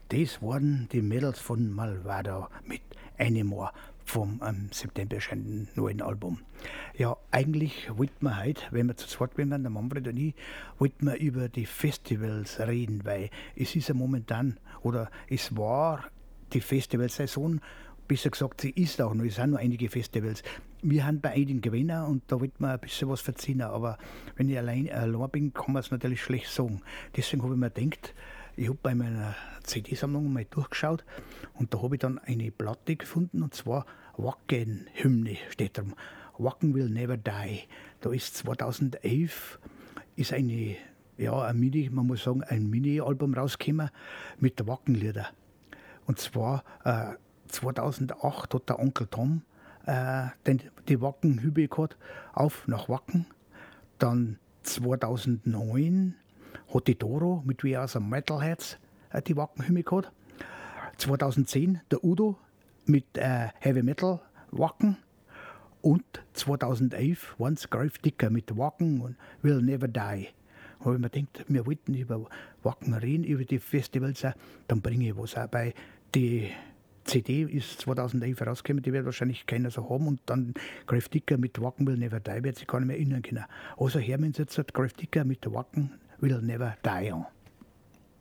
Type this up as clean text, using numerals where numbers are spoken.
Das waren die Mädels von Malvado mit Anymore vom im September erscheinenden neuen Album. Ja, eigentlich wollten wir heute, wenn wir zu zweit wären, der Manfred und ich, wollten wir über die Festivals reden, weil es ist ja momentan, oder es war die Festivalsaison, besser gesagt, sie ist auch noch, es sind noch einige Festivals. Wir haben bei einigen Gewinner und da wollten wir ein bisschen was verziehen, aber wenn ich allein bin, kann man es natürlich schlecht sagen. Deswegen habe ich mir gedacht, ich habe bei meiner CD-Sammlung mal durchgeschaut und da habe ich dann eine Platte gefunden und zwar Wacken-Hymne steht drum. Wacken Will Never Die. Da ist 2011 ist man muss sagen, ein Mini-Album rausgekommen mit der Wackenlieder. Und zwar 2008 hat der Onkel Tom die Wacken-Hübe gehabt, auf nach Wacken. Dann 2009 hat die Doro mit We Are Some Metalheads die Wacken-Hymne gehabt. 2010 der Udo mit Heavy Metal Wacken. Und 2011 waren es Gravedigger mit Wacken und Will Never Die. Da habe ich mir gedacht, wir wollten über Wacken reden, über die Festivals, dann bringe ich was auch bei. Die CD ist 2011 rausgekommen, die wird wahrscheinlich keiner so haben. Und dann Gravedigger mit Wacken Will Never Die, wird sich gar nicht mehr erinnern können. Also hören wir uns jetzt Gravedigger mit Wacken Will Never Die an.